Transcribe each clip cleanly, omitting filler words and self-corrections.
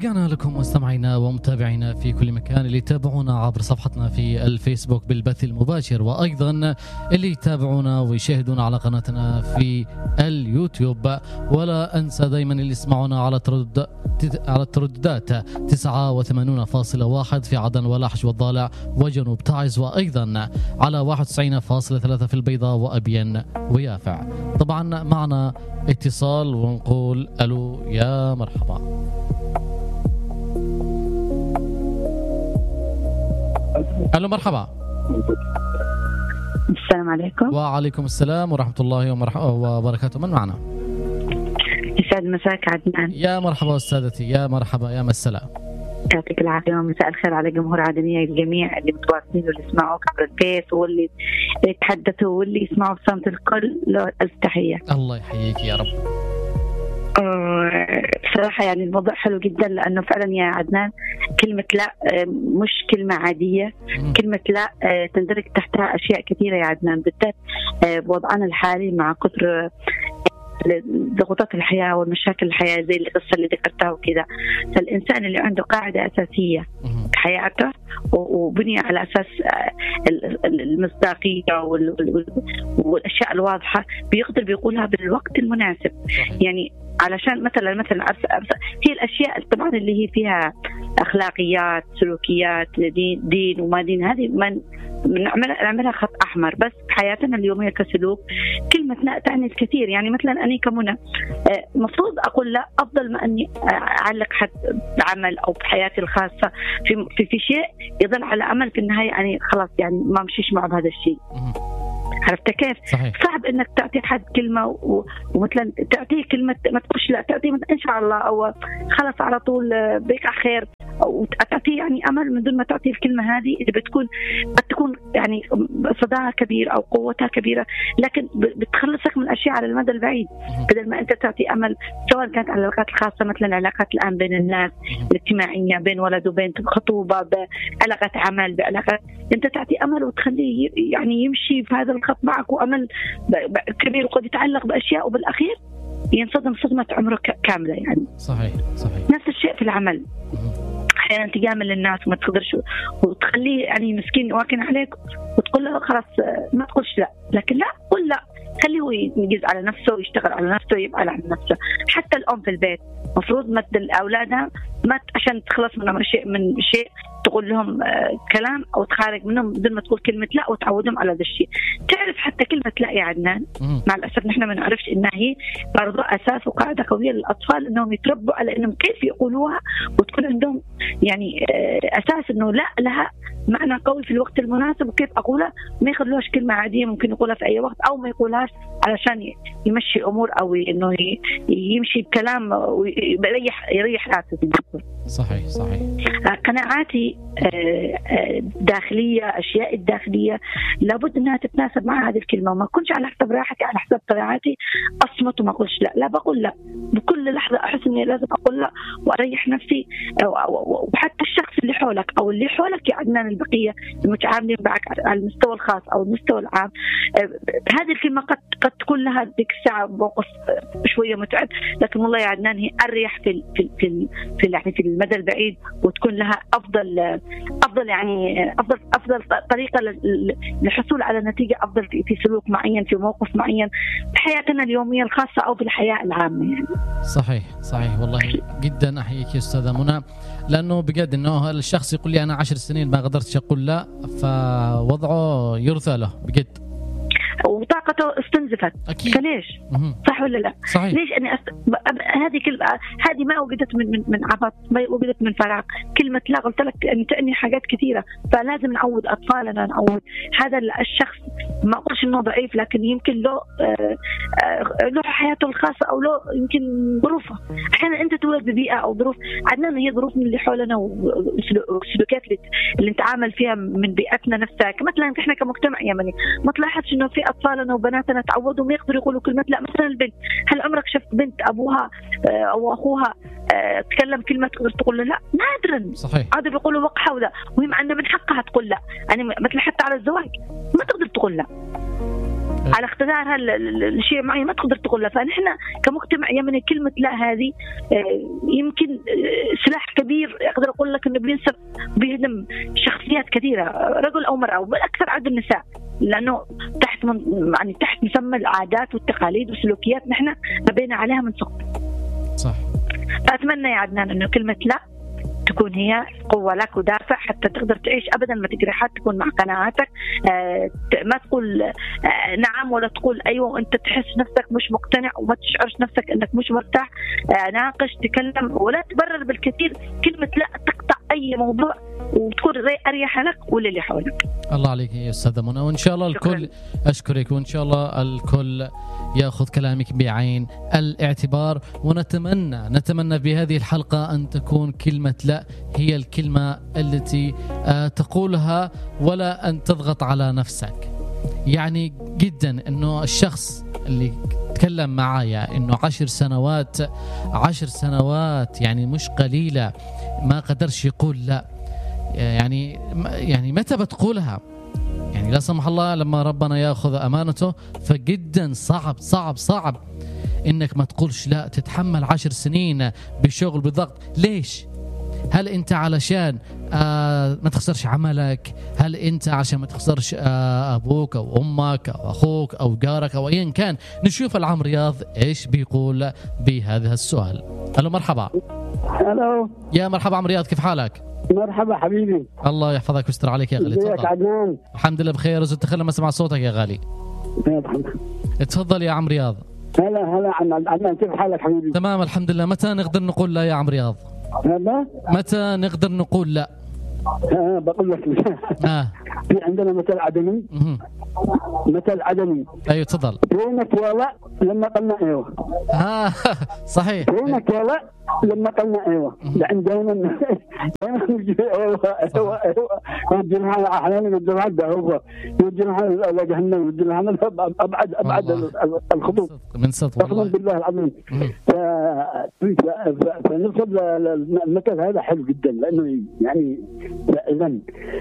ورجعنا لكم مستمعينا ومتابعينا في كل مكان اللي يتابعونا عبر صفحتنا في الفيسبوك بالبث المباشر، وأيضا اللي يتابعونا ويشاهدونا على قناتنا في اليوتيوب. ولا أنسى دايما اللي يسمعونا على الترددات 89.1 في عدن ولاحج والضالع وجنوب تعز، وأيضا على 91.3 في البيضاء وأبين ويافع. طبعا معنا اتصال ونقول ألو يا مرحبا. ألو مرحبا. السلام عليكم. وعليكم السلام ورحمة الله وبركاته. من معنا؟ يسعد مساك عدنان. يا مرحبا أستاذتي، يا مرحبا، يا مساء. يعطيك العافية ومساء الخير على جمهور عدنية الجميع اللي متواصلين واللي يسمعوك عبر البيت واللي يتحدثوا واللي يسمعوا بصمت الكل. له ألف تحية. الله يحييك يا رب. بصراحة يعني الموضوع حلو جدا، لأنه فعلا يا عدنان كلمة لا مش كلمة عادية. كلمة لا تندرج تحتها أشياء كثيرة يا عدنان، بالذات بوضعنا الحالي مع كثر ضغوطات الحياة والمشاكل الحياة زي القصة اللي ذكرتها وكذا. فالإنسان اللي عنده قاعدة أساسية في حياته وبني على أساس المصداقية والأشياء الواضحة بيقدر بيقولها بالوقت المناسب. يعني علشان مثلا هي الأشياء طبعا اللي هي فيها أخلاقيات سلوكيات دين وما دين، هذه نعملها خط أحمر. بس حياتنا اليومية كسلوك كلمة لا تعني الكثير. يعني مثلا أنا كمنى مفروض أقول لا أفضل ما أني أعلق حد بعمل أو بحياتي الخاصة في شيء يظل على أمل في النهاية يعني خلاص يعني ما مشيش معه بهذا الشيء. عرفت كيف؟ صحيح. صعب انك تعطي حد كلمه ومثلا تعطيه كلمه ما تقولش لا، تعطيه ان شاء الله او خلص على طول بيك على خير، او تعطيه يعني امل من دون ما تعطيه الكلمه هذه اللي قد تكون يعني صداها كبير او قوتها كبيره، لكن بتخلصك من اشياء على المدى البعيد. بدل ما انت تعطي امل سواء كانت على العلاقات الخاصه، مثلا العلاقات الان بين الناس الاجتماعيه بين ولد وبنت، خطوبه، بعلاقات عمل، بعلاقات، انت تعطي امل وتخليه يعني يمشي في هذا الخط معك وامل كبير وقد يتعلق باشياء وبالاخير ينصدم صدمه عمره كامله. يعني صحيح نفس الشيء في العمل. احيانا تجامل الناس وما تقدرش وتخليه يعني مسكين واكن عليك وتقول له خلاص ما تقولش لا، لكن لا قل لا، خليه هو ينجز على نفسه ويشتغل على نفسه ويبقى على نفسه. حتى الام في البيت مفروض مد اولادها ما عشان تخلص من شيء تقول لهم كلام او تخارج منهم بدون ما تقول كلمه لا وتعودهم على هذا الشيء. تعرف حتى كلمه لا يا عدنان مع الاسف نحن ما نعرفش انها هي برضو اساس وقاعده قويه للاطفال انهم يتربوا على انهم كيف يقولوها وتكون عندهم يعني اساس انه لا لها معنى قوي في الوقت المناسب وكيف اقولها، ما يخلوهاش كلمه عاديه ممكن يقولها في اي وقت او ما يقولهاش علشان يمشي امور او انه يمشي بكلام ويريح راسه. صحيح قناعاتي داخلية، أشياء الداخلية لابد أنها تتناسب مع هذه الكلمة، وما كنش على حسب راحتي على حسب قناعاتي أصمت وما أقولش لا بقول لا بكل لحظة أحس أني لازم أقول لا وأريح نفسي. وحتى الشخص اللي حولك أو اللي حولك يا عدنان البقية المتعاملين معك على المستوى الخاص أو المستوى العام، هذه الكلمة قد تكون لها ذيك الساعة موقف شوية متعب، لكن والله يا عدنان هي أريح في المدى البعيد وتكون لها أفضل طريقة للحصول على نتيجة أفضل في سلوك معين في موقف معين في حياتنا اليومية الخاصة أو في الحياة العامة. يعني صحيح والله جدا أحييك يا أستاذة منى، لأنه بجد إنه الشخص يقول لي أنا 10 سنين ما قدرتش أقول لا، فوضعه يرثى له بجد وطاقته استنزفت. فليش؟ صح ولا لا؟ صحيح. ليش أني هذه كلمة هذه ما وجدت من عبط، ما وجدت من فراغ. كلمة لا قلت لك أن تعني حاجات كثيرة، فلازم نعود أطفالنا، نعود هذا الشخص ما أقولش إنه ضعيف لكن يمكن له حياته الخاصة أو له يمكن ظروفه. أحيانا أنت تولد ببيئة أو ظروف عندنا هي ظروف من اللي حولنا والسلوكيات اللي نتعامل فيها من بيئتنا نفسها. مثلا إحنا كمجتمع يمني ما تلاحظش إنه في أطفالنا وبناتنا تعودوا ما يقدروا يقولوا كلمة لا. مثلا البنت، هل عمرك شفت بنت أبوها أو أخوها تكلم كلمة تقدر تقول له لا؟ نادرا. صحيح. عادوا بيقولوا وقحة وذا، وهي عندها من حقها تقول لا. يعني مثلا حتى على الزواج ما تقدر تقول لا. على اختزار هالشيء معين ما تقدر تقول له. فنحن كمجتمع يمني كلمة لا هذه يمكن سلاح كبير أقدر أقول لك إنه بينسف بيهدم شخصيات كثيرة رجل أو مرأة وبالأكثر عدد النساء، لأنه تحت مسمى العادات والتقاليد والسلوكيات نحن نبينا عليها من صغر. صح. فأتمنى يا عدنان إنه كلمة لا تكون هي قوة لك ودافع حتى تقدر تعيش أبدا ما تجرحات، تكون مع قناعاتك، ما تقول نعم ولا تقول أيوة وأنت تحس نفسك مش مقتنع وما تشعرش نفسك أنك مش مرتاح. ناقش، تكلم، ولا تبرر بالكثير. كلمة لا تقطع أي موضوع وتكون أريح لك وللي حولك. الله عليك يا أستاذة منى، وإن شاء الله الكل أشكرك، وإن شاء الله الكل يأخذ كلامك بعين الاعتبار. ونتمنى بهذه الحلقة أن تكون كلمة لا هي الكلمة التي تقولها ولا أن تضغط على نفسك. يعني جدا أنه الشخص اللي تكلم معايا أنه 10 سنوات يعني مش قليلة ما قدرش يقول لا. يعني متى بتقولها؟ يعني لا سمح الله لما ربنا يأخذ أمانته، فجدا صعب إنك ما تقولش لا، تتحمل 10 سنين بشغل بضغط. ليش؟ هل أنت علشان ما تخسرش عملك؟ هل أنت عشان ما تخسرش أبوك أو أمك أو أخوك أو جارك أو أيا كان؟ نشوف العم رياض إيش بيقول بهذا السؤال. ألو مرحبا. ألو يا مرحبا عم رياض، كيف حالك؟ مرحبا حبيبي. الله يحفظك ويستر عليك يا غالي. ازيك عدنان؟ الحمد لله بخير، وزدت تخلى ما اسمع صوتك يا غالي. تفضل يا عم رياض. هلا عدنان، كيف حالك حبيبي؟ تمام الحمد لله. متى نقدر نقول لا يا عم رياض؟ متى نقدر نقول لا؟ بقول لك في عندنا مثل عدمي. مثل عدمي. ايوه تفضل. وينك يا لا لما قلنا ايوه. صحيح. وينك يا لا لما قلنا ايوه. يعني دائما يوجهنا احيانا يوجهنا دعوه، يوجهنا الى جهنم، يوجهنا ابعد الخطوط من صدق والله بالله العظيم. فنرفض المثل هذا حلو جدا، لانه يعني اذا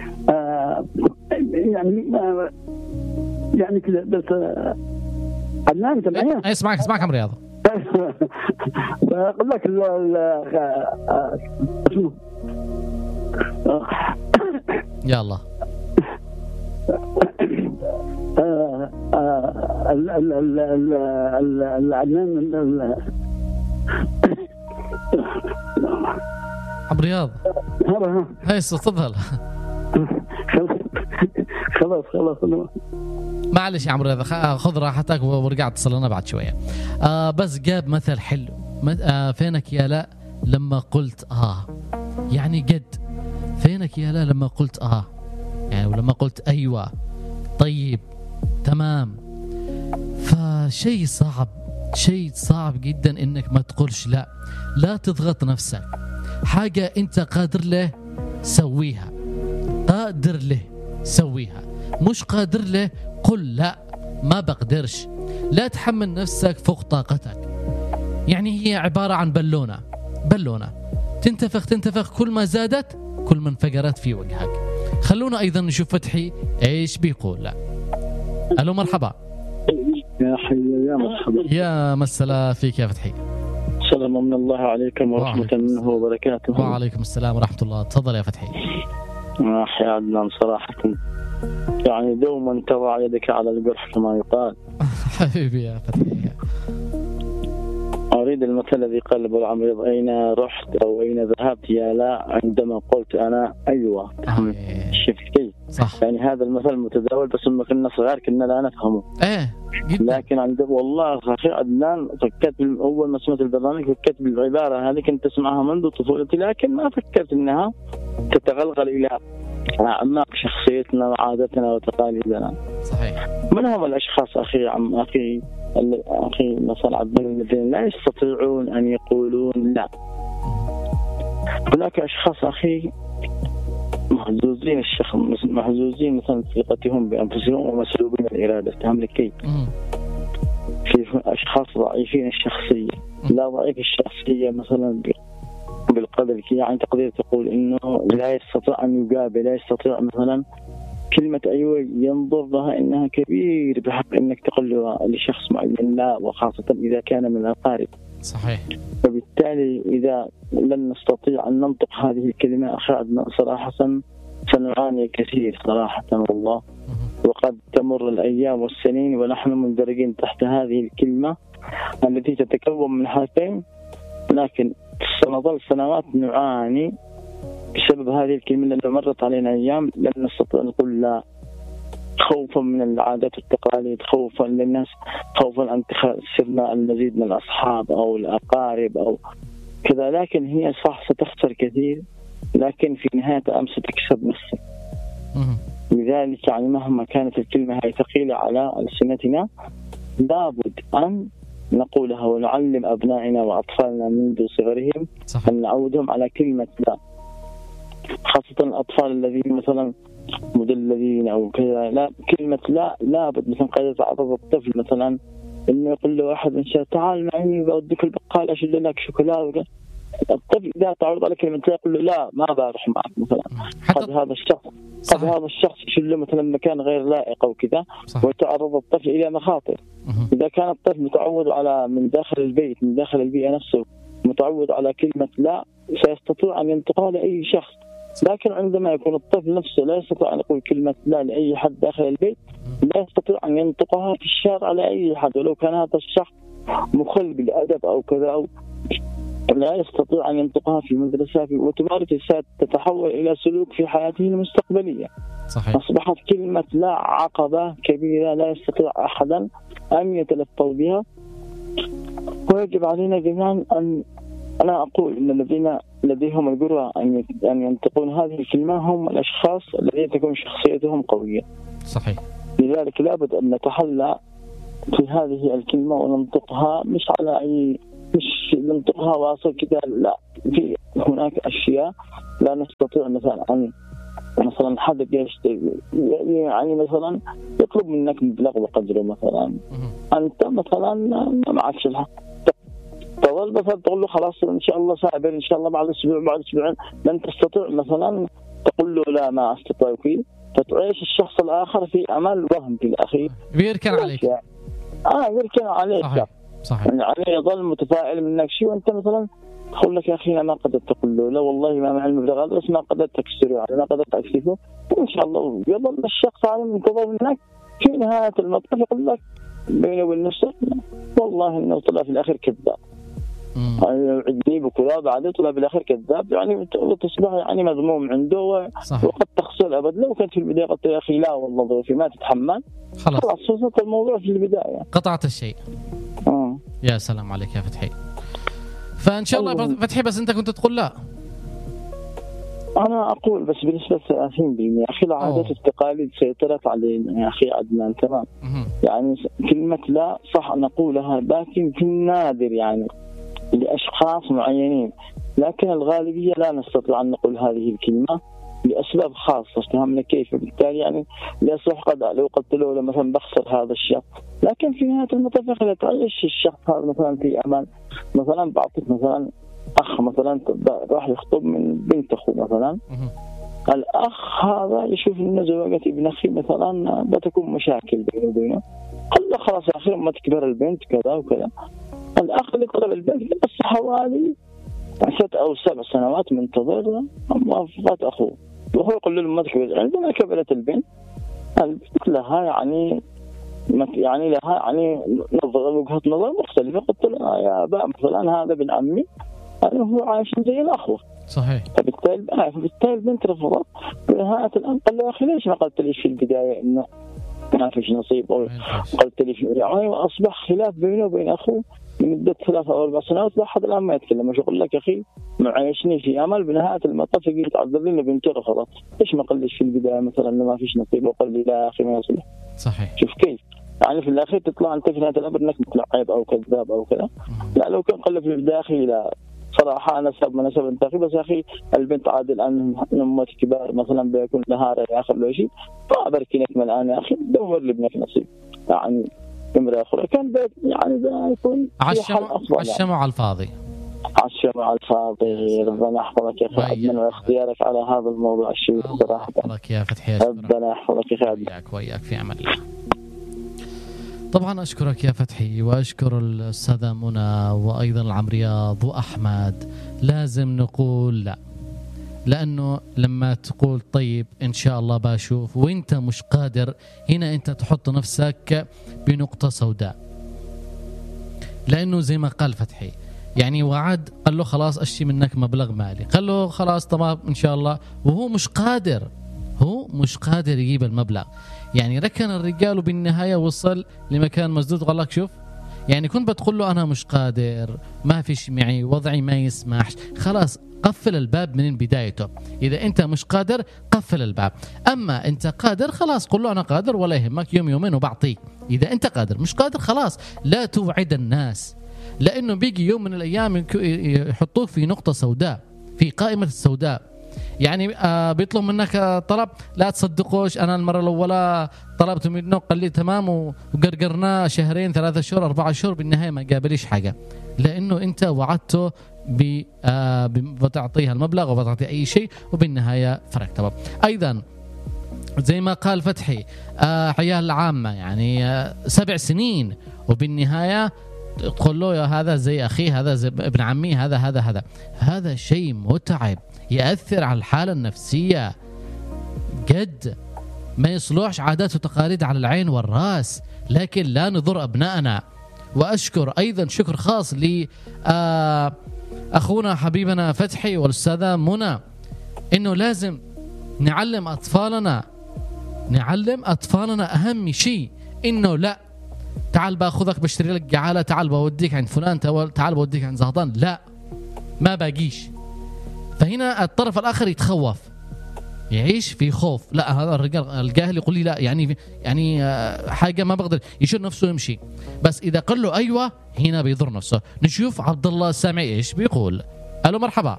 يعني كذا بس. عدنان انت معي؟ اسمعك عم رياض. بقول لك اسمه يلا العدنان عم رياض. هاي تفضل. خلاص معلش يا عم رياض، خذ راحتك ورجع اتصل لنا بعد شويه. بس جاب مثل حلو. فينك يا لا لما قلت يعني جد فينك يا لا لما قلت يعني ولما قلت ايوه طيب تمام. فشيء صعب جدا انك ما تقولش لا. لا تضغط نفسك. حاجه انت قادر له سويها، مش قادر له قل لا ما بقدرش. لا تحمل نفسك فوق طاقتك. يعني هي عبارة عن بالونة تنتفخ، كل ما زادت كل ما انفجرت في وجهك. خلونا أيضا نشوف فتحي إيش بيقول. لا ألو مرحبا. يا حي يا مرحبا. يا مسلا فيك يا فتحي. السلام من الله عليكم ورحمة منه وبركاته. وعليكم السلام ورحمة الله. تفضل يا فتحي. يا عدنان صراحة يعني دوما تضع يدك على الجرح كما يقال. حبيبي يا فتحي. أريد المثل الذي قال أبو العمريض أين رحت أو أين ذهبت يا لا عندما قلت أنا أيوة. شفت كيف؟ صح. يعني هذا المثل متداول، بس لما كنا صغار كنا لا نفهمه. جدا. لكن عند والله أخي عدنان فكرت أول ما سمعت البرنامج فكرت بالعبارة هذه، كنت أسمعها منذ طفولتي، لكن ما فكرت أنها تتغلغل إلى أعماق شخصيتنا وعادتنا وتقاليدنا. صحيح. من هم الأشخاص أخي مثلا عبد الذين لا يستطيعون أن يقولون لا؟ هناك أشخاص أخي محزوزين مثلا ثقتهم بأنفسهم ومسلوبين الإرادة. تهم لكي في أشخاص ضعيفين الشخصية. لا ضعيف الشخصية مثلا بالقدر يعني تقدر تقول إنه لا يستطيع أن يقابل، لا يستطيع مثلا كلمة أيوة ينظر لها إنها كبير بحق إنك تقول لشخص معين لا، وخاصة إذا كان من الأقارب. صحيح. فبالتالي إذا لن نستطيع أن ننطق هذه الكلمة أخي عدنان صراحة سنعاني كثير صراحة والله. وقد تمر الأيام والسنين ونحن مندرجين تحت هذه الكلمة التي تتكون من حرفين، لكن سنظل سنوات نعاني بسبب هذه الكلمة. لأنه مرت علينا أيام لن نستطيع نقول لا، خوفا من العادات والتقاليد، خوفا للناس، خوفا أن تصيرنا المزيد من الأصحاب أو الأقارب أو كذا. لكن هي صح ستخسر كثير، لكن في نهاية الأمر ستكسب نفسك. لذلك يعني مهما كانت الكلمة هي ثقيلة على ألسنتنا لابد أن نقولها ونعلم أبنائنا وأطفالنا منذ صغرهم أن نعودهم على كلمة لا، خاصة الأطفال الذين مثلا مدللين أو كذا. لا، كلمة لا لابد مثلا قد يتعرض الطفل مثلا إنه يقول له واحد إن شاء تعال معي بوديك البقالة أشيل لك شوكولاتة. الطفل إذا تعرض على كلمة لا يقول له لا ما بروح معك مثلا. قد هذا الشخص يشيل له مثلا مكان غير لائق أو كذا، ويتعرض الطفل إلى مخاطر. إذا كان الطفل متعود على من داخل البيت من داخل البيئة نفسه متعود على كلمة لا سيستطيع أن ينطقها لأي شخص. لكن عندما يكون الطفل نفسه لا يستطيع أن يقول كلمة لا لأي حد داخل البيت، لا يستطيع أن ينطقها في الشارع لأي حد، ولو كان هذا الشخص مخل بالأدب أو كذا، أو لا يستطيع أن ينطقها في المدرسة، وتمارس تتحول إلى سلوك في حياته المستقبلية. صحيح. أصبحت كلمة لا عقبة كبيرة لا يستطيع أحدا أن يتلفظ بها. ويجب علينا جميعا أن أنا أقول إن الذين لديهم الجرأة أن ينطقون هذه الكلمة هم الأشخاص الذين تكون شخصيتهم قوية. صحيح. لذلك لابد أن نتحلى في هذه الكلمة وننطقها مش على أي مش ننطقها واصل كذا، لا، في هناك أشياء لا نستطيع مثلا أن مثلا حد يعني مثلا يطلب منك مبلغ وقدره مثلا أنت مثلا ما معك شيء، تظل مثلا تقول له خلاص إن شاء الله سابر إن شاء الله بعد أسبوع بعد أسبوعين، لن تستطيع مثلا تقول له لا ما أستطيع فيه، فتعيش الشخص الآخر في أمل وهم في الأخير بيركن عليك. يركن عليك. صحيح. يعني يظل متفائل منك شيء وأنت مثلا تقول لك يا أخي أنا ما قدرت تقول له لا والله ما مع المبلغ هذا، بس ما قدرت تكسره يعني ما قدرت أكسفه، وإن شاء الله يظل الشخص على منتظر منك في نهاية المطاف يقول لك بينه وبين نفسه والله إنه طلع في الآخر كذاب. يعني عدني بكذا بعد طلع بالآخر كذاب، يعني تصبح يعني مذموم عنده وقد تخسر أبد. لو كانت في البداية قلت يا أخي لا والله ظروفي ما تتحمل، خلاص وصلت الموضوع في البداية قطعت الشيء. يا سلام عليك يا فتحي. فإن شاء الله فتحي بس أنت كنت تقول لا. أنا أقول بس بنسبة 30% أخي العادات والتقاليد سيطرت علينا يا أخي عدنان. تمام. يعني كلمة لا صح نقولها لكن في النادر يعني لأشخاص معينين، لكن الغالبية لا نستطيع أن نقول هذه الكلمة لأسباب خاصة فهمنا كيف. بالتالي يعني ليصلح قد لو قلت له مثلا بخسر هذا الشخص، لكن في نهاية المطاف إذا تعيش الشخص هذا مثلا في أمان، مثلا بعطيك مثلا أخ مثلا راح يخطب من بنت أخوه مثلا، الأخ هذا يشوف إن زواجة ابن أخي مثلا بتكون مشاكل بينه وبينه، قال له خلاص يا أخي ما تكبر البنت كذا وكذا. الأخ اللي طلب البنت بس حوالي 6 أو 7 سنوات منتظر موافقة أخوه، وهو يقول له ما تكبر. عندما كبرت البنت لها يعني لها يعني وجهة نظر مختلفة. قلت له يا أبا مثلا هذا ابن عمي أنا هو عايش زي الأخوة. صحيح. فبالتالي البنت رفضت. بنهاية الأمر قال له يا أخي ليش ما قلت لي في البداية إنه ما فيش نصيب، أو قلت لي يعني أصبح خلاف بينه وبين أخوه من مدة 3 أو 4 سنوات لحد الآن ما يتكلم. مش أقول لك يا أخي معيشني في أمل، بنهاية المطاف يجي يتعذب لي بنته رفضت. ليش ما قلتش في البداية مثلا إنه ما فيش نصيب وقال لي لا يا أخي ما يصلح. صحيح. شوف كيف يعني في الأخير تطلع أنت في نهاية الأمر إنك متلعب أو كذاب أو كذا. لا لو كان قال في البداية أخي لا صراحة أنا سبب من سبب أنت أخي، بس يا أخي البنت عاد الآن أمة كبار مثلا بيكون لها رأي آخر لو شيء فأبركينك من الآن يا أخي دور لابنك نصيب يعني امرأة أخرى كان يعني ده يكون عشمة على الفاضي. الشمع الفاضي. ربنا يحفظك يا أخي عدنان واختيارك على هذا الموضوع الشيق صراحة. يحفظك يا فتحي. ربنا يحفظك يا أخي عدنان. وياك في أمان الله. طبعا أشكرك يا فتحي، وأشكر الأستاذة منى وأيضا العمرياض وأحمد. لازم نقول لا، لأنه لما تقول طيب إن شاء الله بشوف وإنت مش قادر، هنا أنت تحط نفسك بنقطة سوداء. لأنه زي ما قال فتحي يعني وعد، قال له خلاص أشتي منك مبلغ مالي، قال له خلاص تمام إن شاء الله، وهو مش قادر، هو مش قادر يجيب المبلغ. يعني ركن الرجال وبالنهاية وصل لمكان مسدود وقال لك شوف، يعني كنت بتقول له أنا مش قادر، ما فيش معي، وضعي ما يسمحش، خلاص قفل الباب من بدايته. إذا أنت مش قادر قفل الباب. أما أنت قادر خلاص قل له أنا قادر ولا يهمك، يوم يومين وبعطيك. إذا أنت قادر، مش قادر خلاص لا توعد الناس، لأنه بيجي يوم من الأيام يحطوك في نقطة سوداء، في قائمة السوداء. يعني بيطلب منك طلب لا تصدقوش، أنا المرة الأولى طلبت منه قال لي تمام وقرقرنا شهرين 3 شهور 4 شهور، بالنهاية ما قابليش حاجة، لأنه أنت وعدته بتعطيها المبلغ وبتعطي أي شيء، وبالنهاية فرق. طبعا أيضا زي ما قال فتحي حياة العامة يعني 7 سنين، وبالنهاية تقول له يا هذا زي أخي، هذا زي ابن عمي، هذا شيء متعب، يأثر على الحالة النفسية جد. ما يصلحش عادات وتقاليد على العين والرأس، لكن لا نضر أبنائنا. وأشكر أيضا شكر خاص لأخونا حبيبنا فتحي والأستاذة منى، إنه لازم نعلم أطفالنا أهم شيء، إنه لا تعال باخذك بشتري لك جعالة، تعال بوديك عند فلان، تعال بوديك عند زهطان، لا ما باقيش. فهنا الطرف الآخر يتخوف، يعيش في خوف. لا هذا الرجال الجاهل يقول لي لا، يعني حاجة ما بقدر، يشيل نفسه يمشي. بس إذا قال له أيوة هنا بيضر نفسه. نشوف عبد الله السامعي إيش بيقول. ألو مرحبا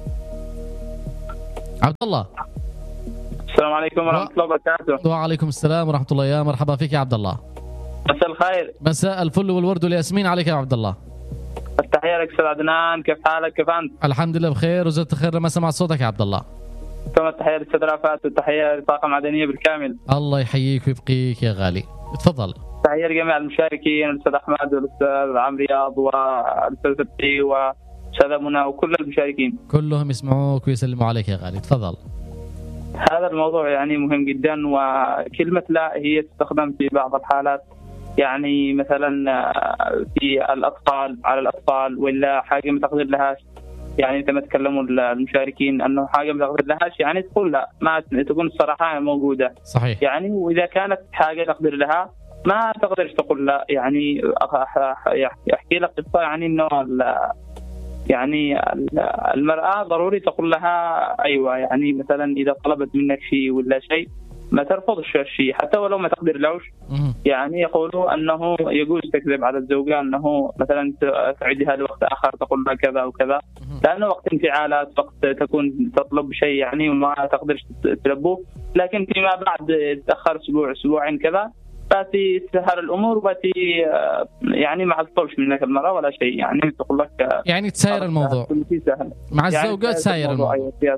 عبد الله. السلام عليكم ورحمة الله وبركاته. وعليكم السلام ورحمة الله، يا مرحبا فيك يا عبد الله. مساء الخير. مساء الفل والورد والياسمين عليك يا عبد الله. التحية لك أستاذ عدنان، كيف حالك؟ كيف أنت؟ الحمد لله بخير وزدت خير لما سمعت صوتك يا عبد الله. ثم التحية للأستاذ رافات والتحية للطاقة المعدنية بالكامل. الله يحييك ويبقيك يا غالي، تفضل. تحية لجميع المشاركين، الأستاذ أحمد والأستاذ عمرياض والأستاذ فتحي والأستاذة منى وكل المشاركين كلهم يسمعوك ويسلموا عليك يا غالي، تفضل. هذا الموضوع يعني مهم جدا، وكلمة لا هي تستخدم في بعض الحالات، يعني مثلا في الأطفال على الأطفال، ولا حاجة ما تقدر لهاش. يعني أنت ما تكلموا المشاركين أنه حاجة ما تقدر لهاش، يعني تقول لا، ما تكون الصراحة موجودة. صحيح. يعني وإذا كانت حاجة تقدر لها ما تقدرش تقول لا. يعني أحكي لك قصة، يعني إنه يعني المرأة ضروري تقول لها أيوة. يعني مثلا إذا طلبت منك شيء ولا شيء ما ترفضش الشيء حتى ولو ما تقدر لوش. يعني يقولوا أنه يجوز تكذب على الزوجة، أنه مثلا تعدها لوقت آخر تقول لها كذا وكذا، لأنه وقت انفعالات، وقت تكون تطلب شيء يعني وما تقدرش تلبوه، لكن فيما بعد تأخر أسبوع أسبوعين كذا باتي تسهل الأمور وباتي يعني ما تطلبش منك المرأة ولا شيء، يعني تقول لك يعني تساير الموضوع مع الزوجة، يعني تساير الموضوع.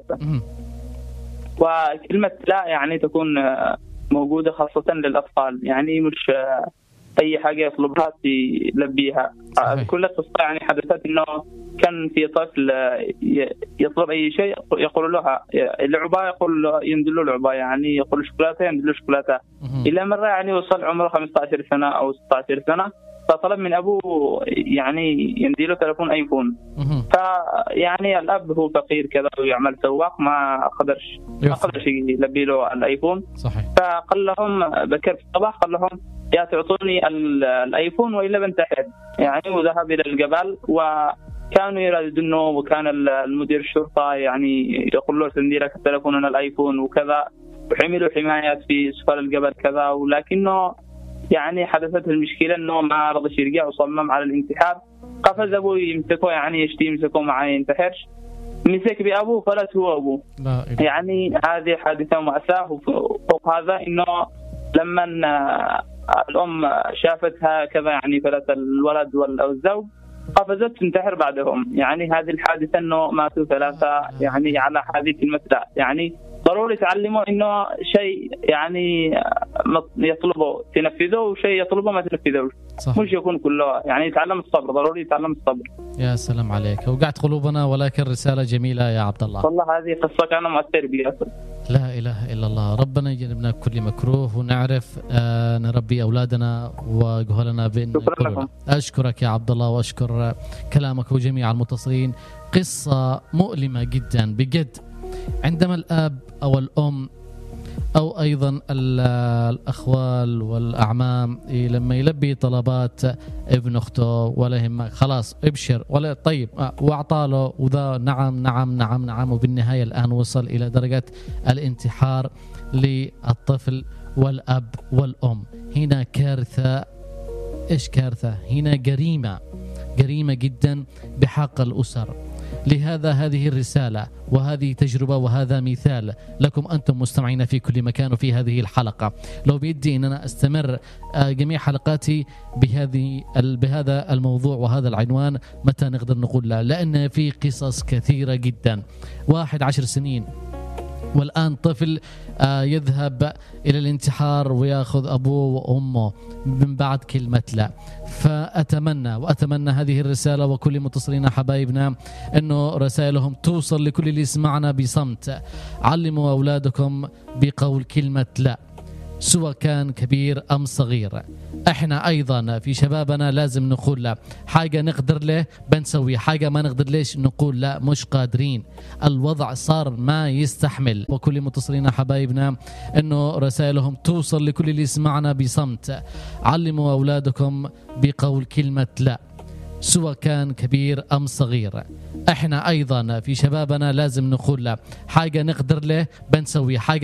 وكلمة لا يعني تكون موجودة خاصة للأطفال، يعني مش أي حاجة يطلبها تلبيها. كل قصة يعني حدثت إنه كان في طفل يطلب أي شيء يقول لها اللعبة، يقول يندل له لعبة، يعني يقول شوكولاتة يندل له شوكولاتة. إلى مرة يعني وصل عمره 15 سنة أو 16 سنة، فطلب من أبوه يعني ينديله تلفون أيفون. فيعني الأب هو فقير كذا ويعمل سواق، ما قدرش يلبي له الأيفون. صحيح. فقال لهم بكر في الصباح، قال لهم يا تعطوني الأيفون وإلا بنتحر. يعني وذهب إلى الجبل، وكانوا يرددونه، وكان المدير الشرطة يعني يقول له سندي لك التلفون الأيفون وكذا، وحملوا حمايات في أسفل الجبل كذا، ولكنه يعني حدثت المشكلة أنه ما رضيش يرجع وصمم على الانتحار. قفز أبوه يمسكه، يعني يمسكه معاه ينتحرش، مسك بأبوه فلت هو أبوه. يعني هذه حادثة مأساة. وفوق هذا أنه لما الأم شافتها كذا يعني فلت الولد أو الزوج، قفزت تنتحر بعدهم. يعني هذه الحادثة أنه ماتوا 3 يعني على حادث المسألة. يعني ضروري تعلموا إنه شيء يعني يطلبه تنفذه وشيء يطلبه ما تنفذوش. مش يكون كله يعني يتعلم الصبر، ضروري يتعلم الصبر. يا سلام عليك، وقعت قلوبنا، ولكن رسالة جميلة يا عبد الله. والله هذه قصة كان مؤثر بي أصلا. لا إله إلا الله. ربنا يجنبنا كل مكروه ونعرف نربي أولادنا وجهلنا بين كلنا. أشكرك يا عبد الله وأشكر كلامك وجميع المتصلين. قصة مؤلمة جدا بجد، عندما الأب أو الأم أو أيضا الأخوال والأعمام لما يلبي طلبات ابن أخته ولا يهمك خلاص ابشر ولا طيب وأعطاله وذا نعم نعم نعم نعم، وبالنهاية الآن وصل إلى درجة الانتحار للطفل والأب والأم. هنا كارثة. إيش كارثة؟ هنا جريمة جدا بحق الأسر. لهذا هذه الرسالة وهذه تجربة وهذا مثال لكم أنتم مستمعين في كل مكان. وفي هذه الحلقة لو بيدي أن أنا أستمر جميع حلقاتي بهذا الموضوع وهذا العنوان، متى نقدر نقول لا؟ لأن في قصص كثيرة جدا. 10 سنين والآن طفل يذهب إلى الانتحار ويأخذ أبوه وأمه من بعد كلمة لا. وأتمنى هذه الرسالة وكل متصلين حبايبنا أنه رسائلهم توصل لكل اللي يسمعنا بصمت. علموا أولادكم بقول كلمة لا، سواء كان كبير أم صغير. احنا ايضا في شبابنا لازم نقول لا. حاجة نقدر له بنسوي، حاجة ما نقدر ليش نقول لا مش قادرين. الوضع صار ما يستحمل. وكل متصلين حبايبنا انه رسائلهم توصل لكل اللي يسمعنا بصمت. علموا اولادكم بقول كلمة لا، سواء كان كبير أم صغير. احنا ايضا في شبابنا لازم نقول لا. حاجة نقدر له بنسوي، حاجة